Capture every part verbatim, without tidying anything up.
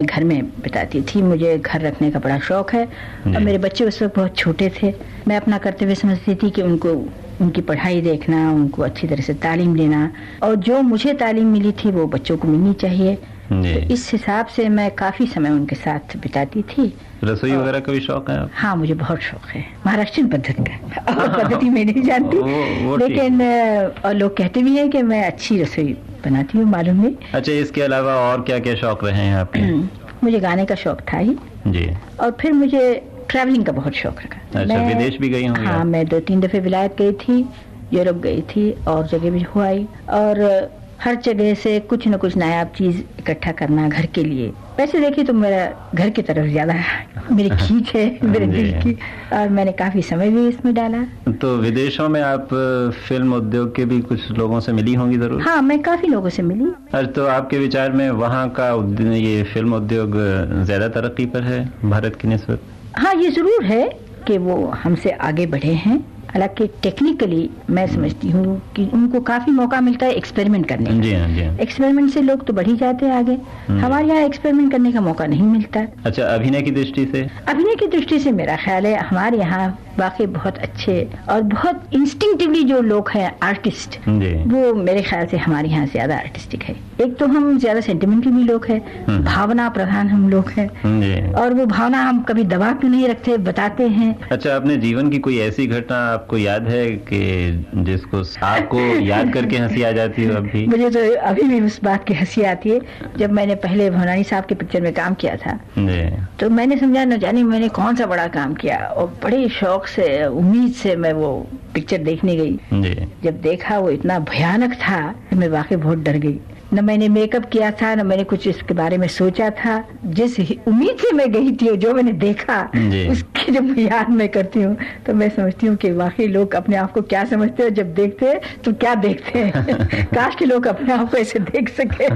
घर में बिताती थी। मुझे घर रखने का बड़ा शौक है और मेरे बच्चे उस वक्त बहुत छोटे थे। मैं अपना कर्तव्य समझती थी कि उनको उनकी पढ़ाई देखना, उनको अच्छी तरह से तालीम देना, और जो मुझे तालीम मिली थी वो बच्चों को मिलनी चाहिए। तो इस हिसाब से मैं काफी समय उनके साथ बिताती थी। रसोई वगैरह का भी शौक है? हाँ, मुझे बहुत शौक है महाराष्ट्रीयन पद्धति का। और पद्धति मैं नहीं जानती, वो, वो लेकिन और लोग कहते भी हैं कि मैं अच्छी रसोई बनाती हूँ, मालूम नहीं। अच्छा, इसके अलावा और क्या क्या शौक रहे हैं आपके? मुझे गाने का शौक था ही जी, और फिर मुझे ट्रैवलिंग का बहुत शौक रखा। अच्छा, विदेश भी गई होंगी? हाँ, मैं दो तीन दफे विलायत गई थी, यूरोप गई थी और जगह भी हुई, और हर जगह से कुछ न कुछ नायाब चीज इकट्ठा करना घर के लिए। वैसे देखिए तो मेरा घर की तरफ ज्यादा मेरी खींच है, मेरे दिल की, और मैंने काफी समय भी इसमें डाला। तो विदेशों में आप फिल्म उद्योग के भी कुछ लोगों से मिली होंगी जरूर? हाँ, मैं काफी लोगों से मिली। अच्छा, तो आपके विचार में वहाँ का ये फिल्म उद्योग ज्यादा तरक्की पर है भारत की निस्बत? हाँ, ये जरूर है कि वो हमसे आगे बढ़े हैं। हालांकि टेक्निकली मैं समझती हूँ कि उनको काफी मौका मिलता है एक्सपेरिमेंट करने का। जी हाँ, जी हाँ। एक्सपेरिमेंट से लोग तो बढ़ ही जाते हैं आगे। हमारे यहाँ एक्सपेरिमेंट करने का मौका नहीं मिलता। अच्छा, अभिनय की दृष्टि से? अभिनय की दृष्टि से मेरा ख्याल है हमारे यहाँ वाकई बहुत अच्छे और बहुत इंस्टिंक्टिवली जो लोग हैं आर्टिस्ट, वो मेरे ख्याल से हमारे यहाँ ज्यादा आर्टिस्टिक है। एक तो हम ज्यादा सेंटिमेंटल भी लोग हैं, भावना प्रधान हम लोग हैं, और वो भावना हम कभी दबा के नहीं रखते, बताते हैं। अच्छा, अपने जीवन की कोई ऐसी घटना आपको याद है कि जिसको आपको याद करके हंसी आ जाती हो? अभी मुझे तो अभी भी उस बात की हंसी आती है। जब मैंने पहले भवनानी साहब के पिक्चर में काम किया था तो मैंने समझा न जाने मैंने कौन सा बड़ा काम किया, और बड़े शौक से, उम्मीद से मैं वो पिक्चर देखने गई। जब देखा वो इतना भयानक था कि मैं वाकई बहुत डर गई। न मैंने मेकअप किया था, न मैंने कुछ इसके बारे में सोचा था। जिस उम्मीद से मैं गई थी, जो मैंने देखा उसकी जब याद मैं करती हूँ तो मैं समझती हूँ कि वाकई लोग अपने आप को क्या समझते हैं, जब देखते हैं तो क्या देखते हैं। काश के लोग अपने आप को ऐसे देख सके।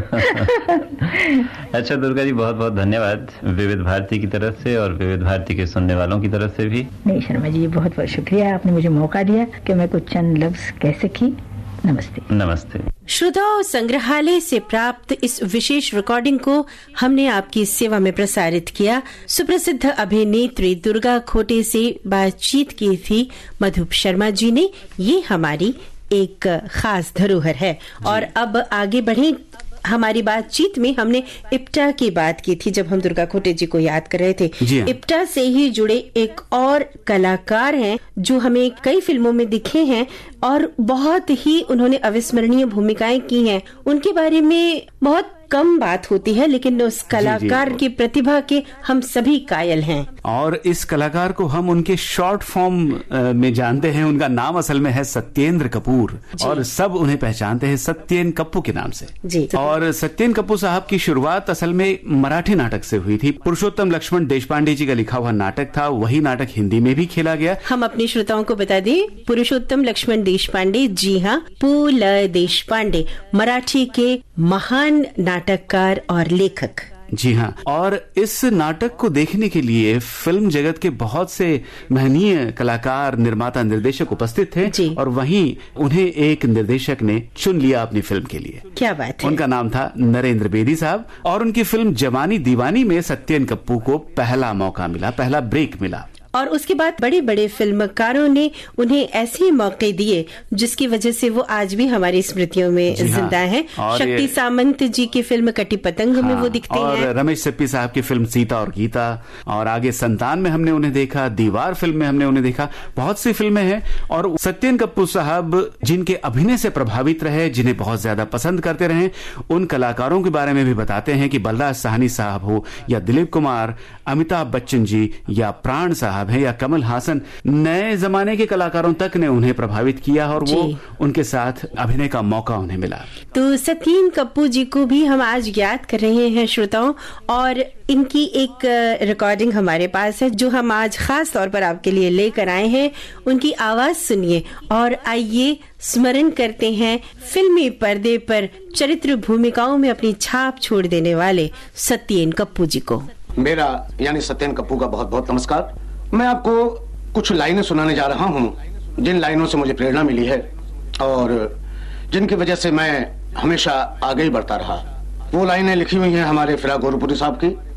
अच्छा दुर्गा जी, बहुत बहुत धन्यवाद विविध भारती की तरफ से और विविध भारती के सुनने वालों की तरफ से भी। नहीं शर्मा जी, बहुत बहुत शुक्रिया, आपने मुझे मौका दिया कि मैं कुछ चंद लफ्ज कह सकी। नमस्ते। नमस्ते। श्रोताओं, संग्रहालय से प्राप्त इस विशेष रिकॉर्डिंग को हमने आपकी सेवा में प्रसारित किया। सुप्रसिद्ध अभिनेत्री दुर्गा खोटे से बातचीत की थी मधुप शर्मा जी ने। ये हमारी एक खास धरोहर है। और अब आगे बढ़े। हमारी बातचीत में हमने इप्टा की बात की थी जब हम दुर्गा खोटे जी को याद कर रहे थे। इप्टा से ही जुड़े एक और कलाकार हैं जो हमें कई फिल्मों में दिखे हैं और बहुत ही उन्होंने अविस्मरणीय भूमिकाएं की हैं। उनके बारे में बहुत कम बात होती है, लेकिन उस कलाकार की प्रतिभा के हम सभी कायल हैं। और इस कलाकार को हम उनके शॉर्ट फॉर्म में जानते हैं। उनका नाम असल में है सत्येंद्र कपूर और सब उन्हें पहचानते हैं सत्येन कप्पू के नाम से जी। और सत्येन कप्पू साहब की शुरुआत असल में मराठी नाटक से हुई थी। पुरुषोत्तम लक्ष्मण देशपांडे जी का लिखा हुआ नाटक था, वही नाटक हिंदी में भी खेला गया। हम अपने श्रोताओं को बता दें, पुरुषोत्तम लक्ष्मण देशपांडे, जी हाँ, पु ल देशपांडे, मराठी के महान नाटककार और लेखक। जी हाँ, और इस नाटक को देखने के लिए फिल्म जगत के बहुत से महनीय कलाकार, निर्माता, निर्देशक उपस्थित थे और वहीं उन्हें एक निर्देशक ने चुन लिया अपनी फिल्म के लिए। क्या बात है। उनका नाम था नरेंद्र बेदी साहब और उनकी फिल्म जवानी दीवानी में सत्येन कप्पू को पहला मौका मिला, पहला ब्रेक मिला। और उसके बाद बड़े बड़े फिल्मकारों ने उन्हें ऐसे मौके दिए जिसकी वजह से वो आज भी हमारी स्मृतियों में जिंदा हैं। शक्ति सामंत जी की फिल्म कटी पतंग हाँ, में वो दिखते और हैं। रमेश सिप्पी साहब की फिल्म सीता और गीता, और आगे संतान में हमने उन्हें देखा, दीवार फिल्म में हमने उन्हें देखा। बहुत सी फिल्में हैं। और सत्येन कप्पू साहब जिनके अभिनय से प्रभावित रहे, जिन्हें बहुत ज्यादा पसंद करते रहे, उन कलाकारों के बारे में भी बताते हैं कि बलराज साहनी साहब हो या दिलीप कुमार, अमिताभ बच्चन जी या प्राण साहब है या कमल हासन, नए जमाने के कलाकारों तक ने उन्हें प्रभावित किया और वो उनके साथ अभिनय का मौका उन्हें मिला। तो सत्येन कप्पू जी को भी हम आज याद कर रहे हैं श्रोताओं, और इनकी एक रिकॉर्डिंग हमारे पास है जो हम आज खास तौर पर आपके लिए लेकर आए हैं। उनकी आवाज सुनिए और आइए स्मरण करते हैं फिल्मी पर्दे पर चरित्र भूमिकाओं में अपनी छाप छोड़ देने वाले सत्येन कप्पू जी को। मेरा यानी सत्येन कप्पू का बहुत बहुत नमस्कार। मैं आपको कुछ लाइनें सुनाने जा रहा हूं जिन लाइनों से मुझे प्रेरणा मिली है और जिनकी वजह से मैं हमेशा आगे ही बढ़ता रहा। वो लाइनें लिखी हुई हैं हमारे फिराक गोरखपुरी साहब की।